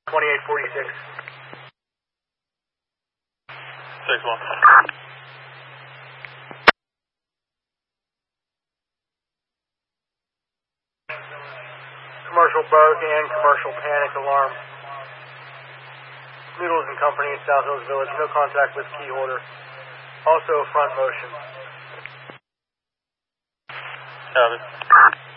2846. 6-1. Commercial bug and commercial panic alarm. Noodles and Company in South Hills Village. No contact with key holder. Also front motion. Copy.